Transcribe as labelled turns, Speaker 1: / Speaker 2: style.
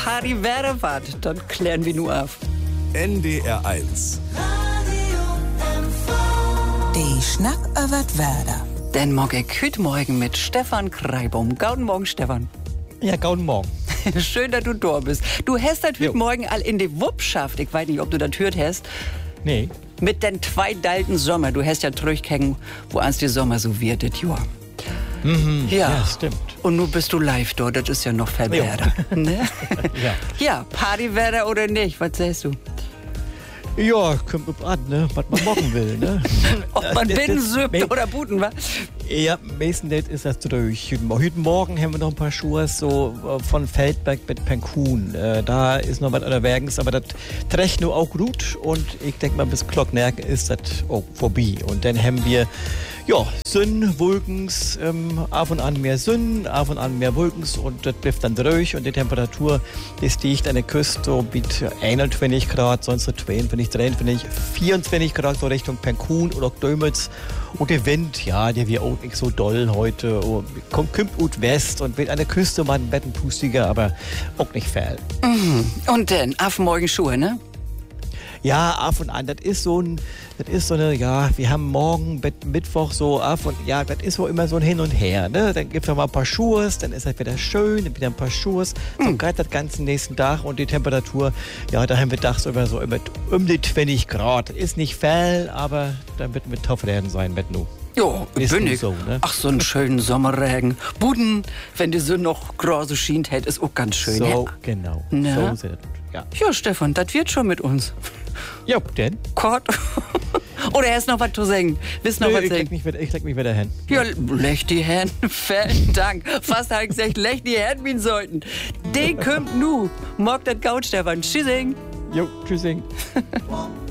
Speaker 1: Partywetter wart, dann klären wir nur auf.
Speaker 2: NDR 1.
Speaker 3: Die Schnack über Werder.
Speaker 1: Denn morgen heute Morgen mit Stefan Kreibum. Guten Morgen, Stefan.
Speaker 4: Ja, guten Morgen.
Speaker 1: Schön, dass du da bist. Du hast das heute Morgen all in die Wuppschaft. Ich weiß nicht, ob du das hört hast.
Speaker 4: Nee.
Speaker 1: Mit den zwei dalten Sommer. Du hast ja zurückgegangen, wo ans die Sommer so wird, das Jahr.
Speaker 4: Ja, stimmt.
Speaker 1: Und nun bist du live da, das ist ja noch viel besser. Ne? Ja, Partywetter oder nicht, was sagst du?
Speaker 4: Ja, kommt drauf an, ne? Was man machen will, ne?
Speaker 1: Ob man binnen sübt oder buten, wa?
Speaker 4: Ja, meistens ist das durch. Heute Morgen haben wir noch ein paar Schuhe so von Feldberg mit Penkun. Da ist noch was unterwegs, aber das trägt nur auch gut. Und ich denke mal, bis Glocknerken ist das auch vorbei. Und dann haben wir, ja, Sonn, Wolkens, auf und an mehr Sonn, auf und an mehr Wolkens. Und das bleibt dann durch. Und die Temperatur, die stiegt an der Küste so mit 21 Grad, sonst so 22, 23, 24 Grad so Richtung Penkun oder Dömitz. Und der Wind, ja, der wird auch nicht so doll heute. Kommt ut West und wird an der Küste mal ein Betten pustiger, aber auch nicht viel.
Speaker 1: Und dann, auf morgen Schuhe, ne?
Speaker 4: Ja, auf und an. Das ist so eine, ja, wir haben morgen Mittwoch so auf und ja, das ist so immer so ein Hin und Her, ne? Dann gibt es noch mal ein paar Schuhe, dann ist das wieder schön, dann wieder ein paar Schuhe. So geht das ganzen nächsten Tag und die Temperatur, ja, da haben wir tags immer so um die 20 Grad. Ist nicht viel, aber dann wird mit Topfreden sein, mit nu.
Speaker 1: Jo, bin ich.
Speaker 4: So, ne?
Speaker 1: Ach, so einen schönen Sommerregen. Buden, wenn die Sonne noch grau schient hält, ist auch ganz schön.
Speaker 4: So,
Speaker 1: ja?
Speaker 4: genau.
Speaker 1: Na?
Speaker 4: So sieht das. Ja.
Speaker 1: Ja, Stefan, das wird schon mit uns.
Speaker 4: Ja, denn?
Speaker 1: Gott. Oder hast noch was zu sagen? Willst noch was
Speaker 4: Ich
Speaker 1: sagen?
Speaker 4: leg mich wieder hin.
Speaker 1: Ja, leg die Hände. Vielen Dank. Fast habe ich gesagt, leg die Hände wie sollten. Den kommt nu. Morgt das Gaut, Stefan. Tschüssing.
Speaker 4: Jo, tschüssing.